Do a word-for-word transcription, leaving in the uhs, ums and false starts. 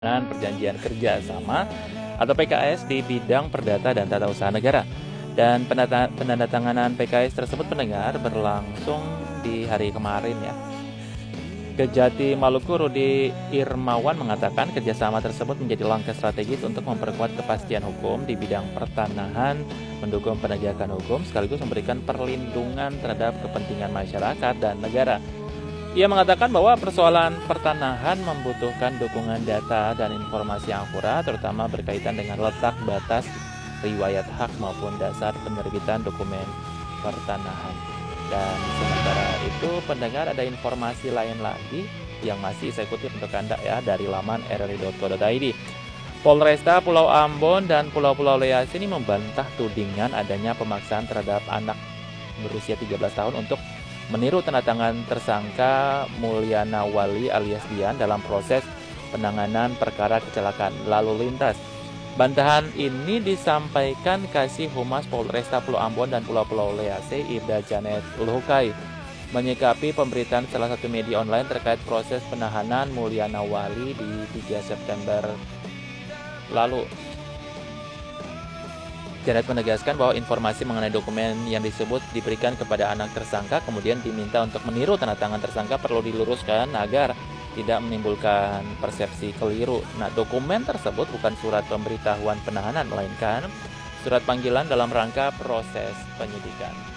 dan perjanjian kerja sama atau P K S di bidang perdata dan tata usaha negara. Dan penandatanganan P K S tersebut pendengar berlangsung di hari kemarin ya. Kejati Maluku Rudi Irmawan mengatakan kerjasama tersebut menjadi langkah strategis untuk memperkuat kepastian hukum di bidang pertanahan, mendukung penegakan hukum, sekaligus memberikan perlindungan terhadap kepentingan masyarakat dan negara. Ia mengatakan bahwa persoalan pertanahan membutuhkan dukungan data dan informasi yang akurat, terutama berkaitan dengan letak batas riwayat hak maupun dasar penerbitan dokumen pertanahan. Dan sementara itu pendengar, ada informasi lain lagi yang masih saya kutip untuk Anda ya dari laman r r i dot co dot i d. Polresta Pulau Ambon dan Pulau-Pulau Leas ini membantah tudingan adanya pemaksaan terhadap anak berusia tiga belas tahun untuk meniru tanda tangan tersangka Mulyana Wali alias Dian dalam proses penanganan perkara kecelakaan lalu lintas. Bantahan ini disampaikan Kasih Humas Polresta Pulau Ambon dan Pulau-Pulau Leas, Ida Janet Ulhukai, menyikapi pemberitaan salah satu media online terkait proses penahanan Mulyana Wali di tiga September lalu. Janet menegaskan bahwa informasi mengenai dokumen yang disebut diberikan kepada anak tersangka, kemudian diminta untuk meniru tanda tangan tersangka perlu diluruskan agar tidak menimbulkan persepsi keliru. Nah, dokumen tersebut bukan surat pemberitahuan penahanan, melainkan surat panggilan dalam rangka proses penyidikan.